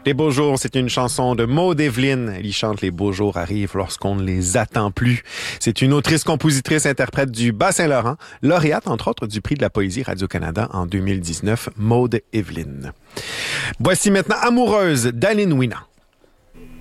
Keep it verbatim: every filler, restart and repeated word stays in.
Les beaux jours, c'est une chanson de Maud Eveline. Elle y chante « Les beaux jours arrivent lorsqu'on ne les attend plus ». C'est une autrice, compositrice, interprète du Bas-Saint-Laurent, lauréate, entre autres, du prix de la poésie Radio-Canada en deux mille dix-neuf, Maud Eveline. Voici maintenant « Amoureuse » d'Aline Ouinan.